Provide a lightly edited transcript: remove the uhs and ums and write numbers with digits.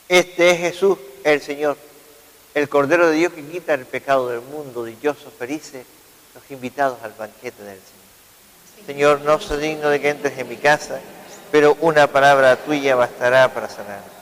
Este es Jesús, el Señor, el Cordero de Dios que quita el pecado del mundo. Dichosos, felices los invitados al banquete del Señor. Señor, no soy digno de que entres en mi casa, pero una palabra tuya bastará para sanar.